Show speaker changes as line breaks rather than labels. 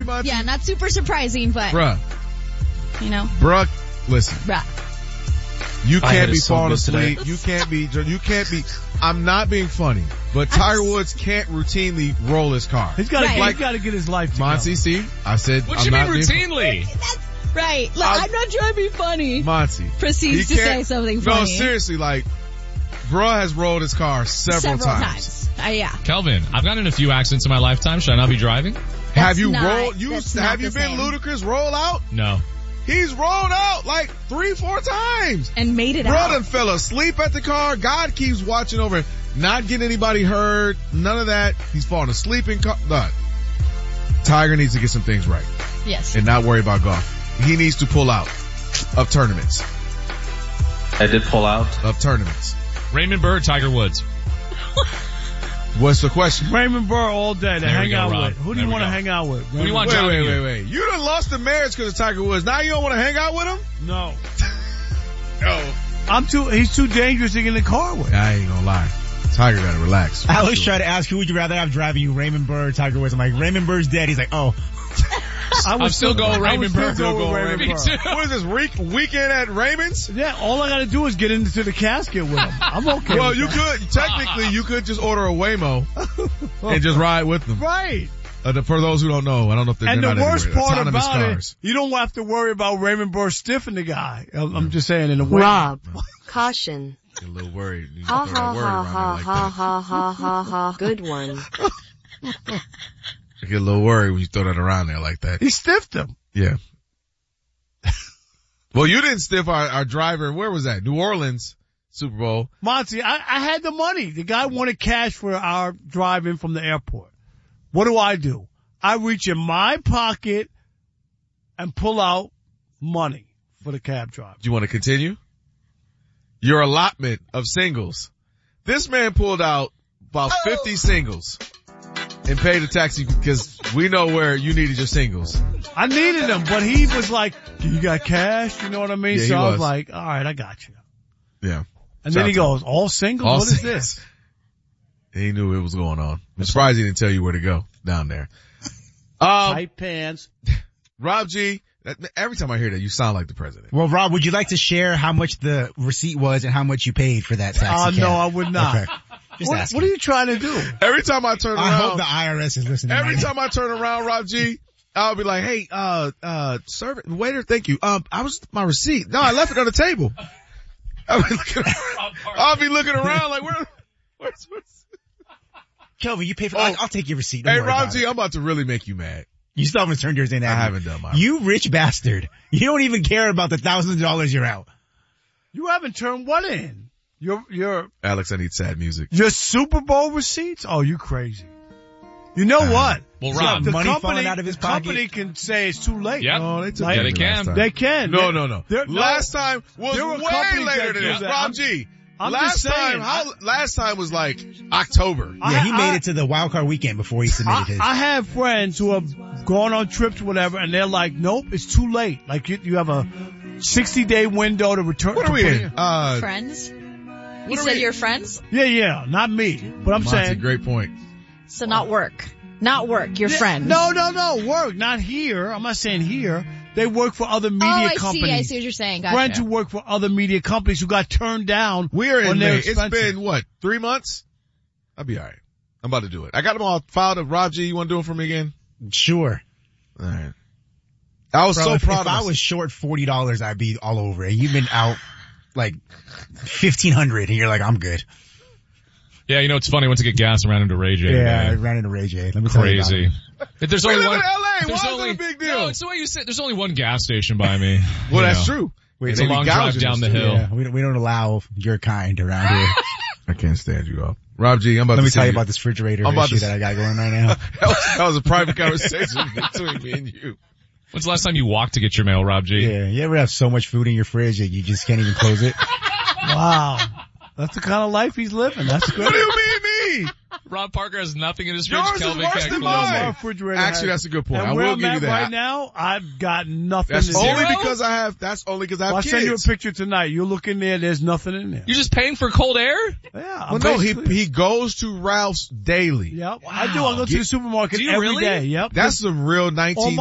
Monty?
Yeah, not super surprising, but
Bruh.
You know.
Bruh, listen.
Bruh.
You can't be
so
falling
good
asleep.
today.
You can't be, I'm not being funny, but Tiger Woods can't routinely roll his car.
He's got to
Right.
get his life together.
Monty, see? I said,
What
I'm
you mean
not being
routinely?
That's right. Look, I'm not trying to be funny.
Monty.
Proceeds
he
to
can't-
say something
No,
funny.
seriously, like, bruh has rolled his car several times.
Yeah.
Kelvin, I've gotten in a few accidents in my lifetime. Should I not be driving?
Have you
not-
rolled,
that's not
have you
the
been
same.
Ludacris roll out?
No.
He's rolled out like 3-4 times.
And made it
Bro
out.
done fell asleep at the car. God keeps watching over him. Not getting anybody hurt. None of that. He's falling asleep in car. None. Tiger needs to get some things right
Yes.
and not worry about golf. He needs to pull out of tournaments.
I did pull out.
Of tournaments.
Raymond Burr, Tiger Woods.
What's the question?
Raymond Burr all day to
There we
hang
go,
out
Rob.
with. Who do
There
you
we
want to
go.
hang out with?
Who do you want
Wait.
driving you?
You done lost the marriage because of Tiger Woods. Now you don't want to hang out with him?
No.
No.
He's too dangerous to get in the car with.
I ain't gonna lie. Tiger gotta relax.
I always try to ask, who would you rather have driving you, Raymond Burr or Tiger Woods? I'm like, Raymond Burr's dead. He's like, oh.
I'm still going Raymond Burr.
Still go with Raymond
Me
Burr.
too.
What is this, weekend at Raymond's?
Yeah, all I gotta do is get into the casket with him. I'm okay
Well,
with
you
that.
could, technically, you could just order a Waymo and just ride with them.
Right.
For those who don't know, I don't know if they're
And the
not
worst
everywhere.
part
Autonomous
about
cars.
it, you don't have to worry about Raymond Burr stiffing the guy. I'm just saying in the way.
Rob, caution.
Get a little worried. You
Ha
throw that
ha
word
ha
around
ha
there like
ha
that.
ha ha ha ha. Good one.
I get a little worried when you throw that around there like that.
He stiffed him.
Yeah. Well, you didn't stiff our driver. Where was that? New Orleans Super Bowl.
Monty, I had the money. The guy wanted cash for our drive in from the airport. What do? I reach in my pocket and pull out money for the cab driver.
Do you want to continue? Your allotment of singles. This man pulled out about 50 singles and paid a taxi because we know where you needed your singles.
I needed them, but he was like, you got cash? You know what I mean?
Yeah,
So
he
I was
was.
like, all right, I got you.
Yeah.
And then he
Shout out
goes, all singles?
All
What is
singles.
this?
He knew what was going on. I'm surprised he didn't tell you where to go down there.
Tight pants.
Rob G, every time I hear that, you sound like the president.
Well, Rob, would you like to share how much the receipt was and how much you paid for that taxi cab?
No, I would not.
Okay. Just asking.
What are you trying to do?
Every time I turn
I hope
around,
the IRS is listening.
every
right now.
time I turn around, Rob G, I'll be like, hey, server, waiter, thank you. I was my receipt. No, I left it on the table. I'll be looking around like, where's
Kelvin, you pay for
Oh.
I'll take your receipt. Don't
Hey,
worry
Rob
about
G,
it.
I'm about to really make you mad.
You still haven't turned yours in.
I
have you?
haven't done mine.
You rich bastard. You don't even care about the thousands of dollars you're out.
You haven't turned what in? Your
Alex, I need sad music.
Super Bowl receipts? Oh, you crazy. You know what?
Well,
He's
Rob,
got money falling out of his
the company
pocket.
can say it's too late.
Yep.
Oh, they took
Like-
care of
Yeah,
me
they
last
can.
time.
They can.
No.
There-
Last time was
there were
way
companies
later
that
than
do
this.
that.
Rob G.
I'm
Last
just saying,
last time was like October.
Yeah, he made it to the wild card weekend before he submitted his.
I have friends who have gone on trips, whatever, and they're like, nope, it's too late. Like you have a 60-day window to return.
What are we in?
Friends? You
are
said
we-
you're friends?
Yeah, not me. But I'm
Monty,
saying.
great point.
So not work. Not work, you're friends.
No, work. Not here. I'm not saying here. They work for other media companies.
I see what you're saying. Gotcha.
Friends who work for other media companies who got turned down.
We're in
on their
May. It's
expenses.
been, what, 3 months? I'll be alright. I'm about to do it. I got them all filed up. Rob G, you want to do them for me again?
Sure.
Alright. I was
Bro,
so
if
proud of
I
myself.
was short $40, I'd be all over it. You've been out like 1,500 and you're like, I'm good.
yeah, you know, it's funny. I went to get gas and ran into Ray J.
Yeah, I
today.
ran into Ray J. Let me tell you about
Crazy.
it.
If there's
We
only
live
one,
in LA.
if there's
Why is
only,
it a big deal?
No, it's the way you say it. There's only one gas station by me.
Well,
You
that's
know.
true.
Wait,
It's
They
a
be
long drive
gouging
down
us
the
too.
hill.
Yeah, we don't allow your kind around here.
I can't stand you all. Rob G, I'm about
Let
to
me tell you
send
about this refrigerator
I'm about
issue
to-
that I got going right now.
that was a private conversation between me and you.
When's the last time you walked to get your mail, Rob G?
Yeah, you ever have so much food in your fridge that you just can't even close it?
Wow. That's the kind of life he's living. That's good.
What do you mean me?
Rob Parker has nothing in his fridge.
Yours is
Kelvin
worse
can't
than
close
mine.
it.
Refrigerator
Actually,
has-
that's a good point.
And
I
where
will
I'm
give you
at
that.
right now, I've got nothing
That's
in
only
there.
because I have
I'll
kids.
send you a picture tonight. You look in there, there's nothing in there.
You're just paying for cold air?
Yeah.
Well, no, he goes to Ralph's daily.
Yep. I do. I go to the supermarket
Do you
every
really?
day. Yep.
That's some real 19